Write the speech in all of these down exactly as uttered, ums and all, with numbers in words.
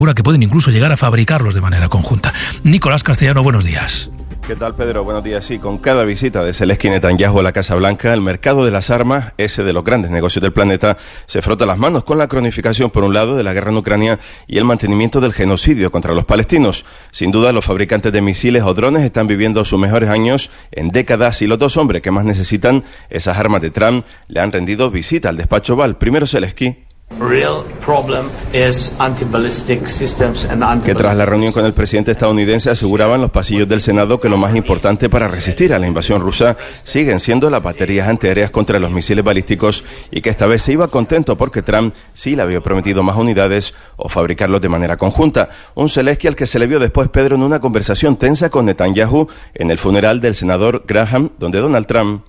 que pueden incluso llegar a fabricarlos de manera conjunta. Nicolás Castellano, buenos días. ¿Qué tal, Pedro? Buenos días. Sí, con cada visita de Zelensky y Netanyahu a la Casa Blanca, el mercado de las armas, ese de los grandes negocios del planeta, se frota las manos con la cronificación, por un lado, de la guerra en Ucrania y el mantenimiento del genocidio contra los palestinos. Sin duda, los fabricantes de misiles o drones están viviendo sus mejores años en décadas y los dos hombres que más necesitan esas armas de Trump le han rendido visita al despacho Oval. Primero Zelensky, que tras la reunión con el presidente estadounidense aseguraba en los pasillos del Senado que lo más importante para resistir a la invasión rusa siguen siendo las baterías antiaéreas contra los misiles balísticos y que esta vez se iba contento porque Trump sí le había prometido más unidades o fabricarlos de manera conjunta. Un Zelensky al que se le vio después, Pedro, en una conversación tensa con Netanyahu en el funeral del senador Graham, donde Donald Trump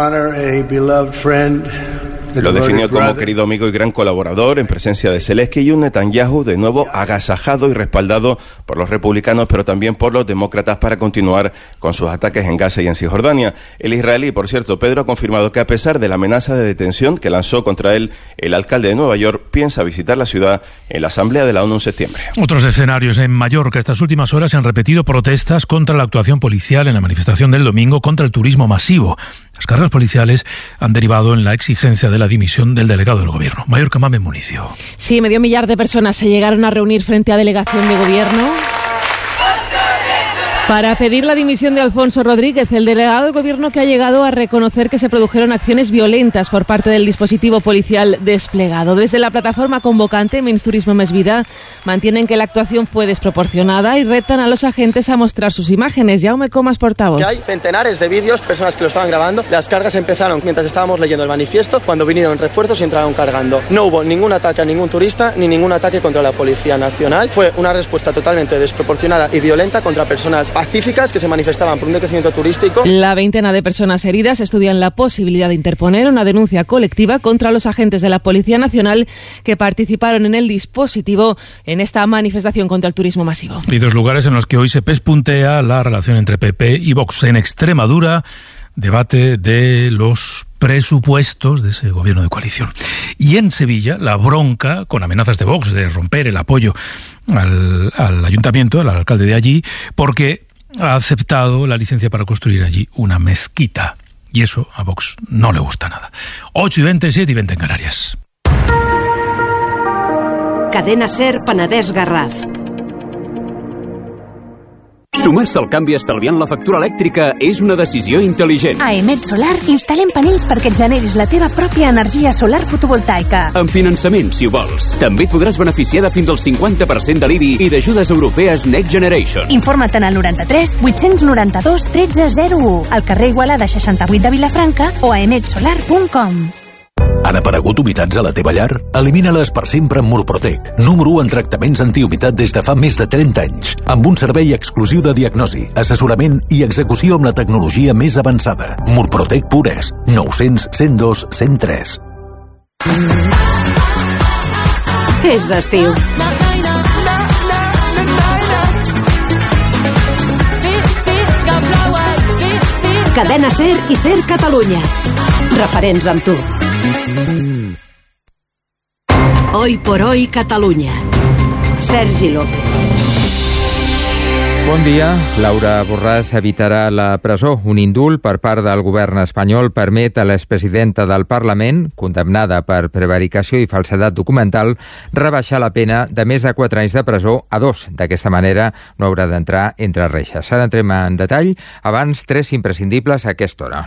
lo definió como querido amigo y gran colaborador en presencia de Zelensky y un Netanyahu de nuevo agasajado y respaldado por los republicanos, pero también por los demócratas para continuar con sus ataques en Gaza y en Cisjordania. El israelí, por cierto, Pedro, ha confirmado que a pesar de la amenaza de detención que lanzó contra él el alcalde de Nueva York, piensa visitar la ciudad en la Asamblea de la ONU en septiembre. Otros escenarios. En Mallorca, estas últimas horas se han repetido protestas contra la actuación policial en la manifestación del domingo contra el turismo masivo. Las cargas policiales han derivado en la exigencia de la dimisión del delegado del gobierno. Mallorca, Mamen Municio. Sí, medio millar de personas se llegaron a reunir frente a delegación de gobierno para pedir la dimisión de Alfonso Rodríguez, el delegado del gobierno que ha llegado a reconocer que se produjeron acciones violentas por parte del dispositivo policial desplegado. Desde la plataforma convocante Menys Turisme Més Vida mantienen que la actuación fue desproporcionada y retan a los agentes a mostrar sus imágenes. Jaume Comas, portavoz. Ya hay centenares de vídeos, personas que lo estaban grabando. Las cargas empezaron mientras estábamos leyendo el manifiesto, cuando vinieron refuerzos y entraron cargando. No hubo ningún ataque a ningún turista ni ningún ataque contra la Policía Nacional. Fue una respuesta totalmente desproporcionada y violenta contra personas pacíficas que se manifestaban por un decrecimiento turístico. La veintena de personas heridas estudian la posibilidad de interponer una denuncia colectiva contra los agentes de la Policía Nacional que participaron en el dispositivo en esta manifestación contra el turismo masivo. Y dos lugares en los que hoy se pespuntea la relación entre P P y Vox. En Extremadura, debate de los presupuestos de ese gobierno de coalición. Y en Sevilla, la bronca con amenazas de Vox de romper el apoyo al, al ayuntamiento, al alcalde de allí, porque ha aceptado la licencia para construir allí una mezquita. Y eso a Vox no le gusta nada. ocho y veinte, siete y veinte en Canarias. Cadena SER Penedès Garraf. Sumar-se al canvi estalviant la factura elèctrica és una decisió intel·ligent. A Emet Solar instal·lem panells perquè et generis la teva pròpia energia solar fotovoltaica. Amb finançament, si ho vols. També et podràs beneficiar de fins al cinquanta per cent de l'I B I i d'ajudes europees Next Generation. Informa't en el noranta-tres vuit-cents noranta-dos tretze zero u, al carrer Igualada seixanta-vuit de Vilafranca o a emet solar punt com. Han aparegut humitats a la teva llar? Elimina-les per sempre amb Murprotec, número u en tractaments antihumitat des de fa més de trenta anys, amb un servei exclusiu de diagnosi, assessorament i execució amb la tecnologia més avançada. Murprotec Pures, nou cents, cent dos, cent tres. És estiu. Cadena SER i SER Catalunya. Referents amb tu. Hoy por hoy Catalunya. Sergi López. Bon dia. Laura Borràs evitarà la presó. Un indult per part del govern espanyol permet a l'expresidenta del Parlament, condemnada per prevaricació i falsedat documental, rebaixar la pena de més de quatre anys de presó a dos. D'aquesta manera no haurà d'entrar entre reixes. Ara entrem en detall. Abans, tres imprescindibles a aquesta hora.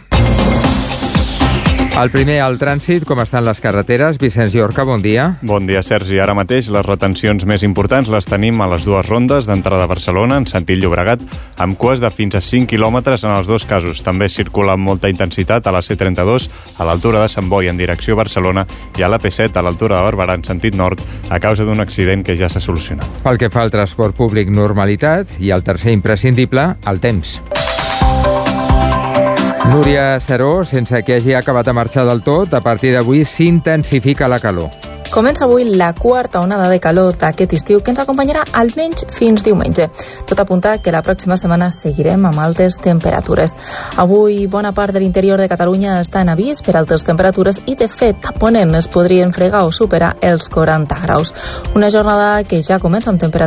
El primer, al trànsit, com estan les carreteres? Vicenç Llorca, bon dia. Bon dia, Sergi. Ara mateix les retencions més importants les tenim a les dues rondes d'entrada a Barcelona, en sentit Llobregat, amb cues de fins a cinc quilòmetres en els dos casos. També circula amb molta intensitat a la C trenta-dos, a l'altura de Sant Boi, en direcció a Barcelona, i a la P set, a l'altura de Barberà, en sentit nord, a causa d'un accident que ja s'ha solucionat. Pel que fa al transport públic, normalitat, i el tercer imprescindible, el temps. Núria Seró, sense que hagi acabat de marxar del tot, a partir d'avui s'intensifica la calor. Comença avui la quarta onada de calor d'aquest estiu que ens acompanyarà almenys fins diumenge. Tot apunta que la pròxima setmana seguirem amb altes temperatures. Avui bona part de l'interior de Catalunya està en avís per altes temperatures i de fet a Ponent es podrien fregar o superar els quaranta graus. Una jornada que ja comença amb temperatures